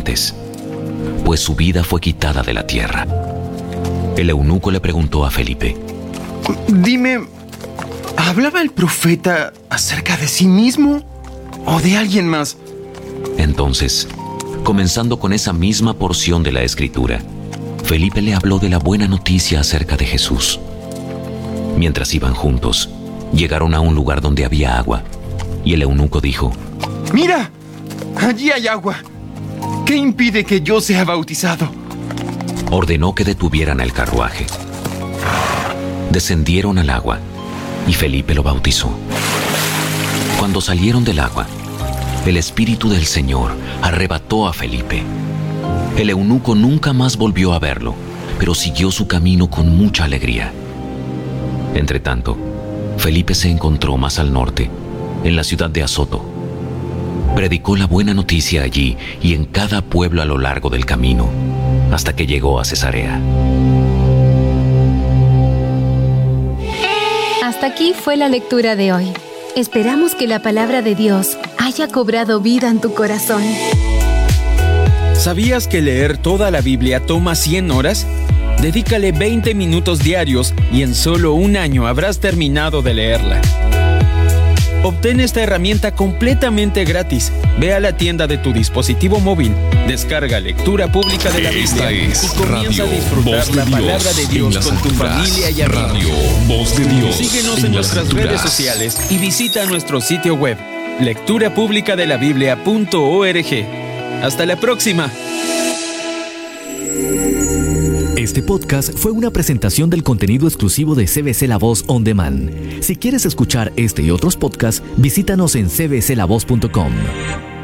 antes, pues su vida fue quitada de la tierra. El eunuco le preguntó a Felipe: Dime, ¿hablaba el profeta acerca de sí mismo o de alguien más? Entonces, comenzando con esa misma porción de la Escritura, Felipe le habló de la buena noticia acerca de Jesús. Mientras iban juntos, llegaron a un lugar donde había agua, y el eunuco dijo: ¡Mira! Allí hay agua. ¿Qué impide que yo sea bautizado? Ordenó que detuvieran el carruaje. Descendieron al agua, y Felipe lo bautizó. Cuando salieron del agua, el Espíritu del Señor arrebató a Felipe. El eunuco nunca más volvió a verlo, pero siguió su camino con mucha alegría. Entretanto, Felipe se encontró más al norte, en la ciudad de Azoto. Predicó la buena noticia allí y en cada pueblo a lo largo del camino, hasta que llegó a Cesarea. Hasta aquí fue la lectura de hoy. Esperamos que la palabra de Dios haya cobrado vida en tu corazón. ¿Sabías que leer toda la Biblia toma 100 horas? Dedícale 20 minutos diarios y en solo un año habrás terminado de leerla. Obtén esta herramienta completamente gratis. Ve a la tienda de tu dispositivo móvil, descarga Lectura Pública de la Biblia y comienza a disfrutar la palabra de Dios con tu familia y amigos. Radio Voz de Dios. Síguenos en nuestras redes sociales y visita nuestro sitio web, lecturapublicadelabiblia.org. ¡Hasta la próxima! Este podcast fue una presentación del contenido exclusivo de CBC La Voz On Demand. Si quieres escuchar este y otros podcasts, visítanos en cbclavoz.com.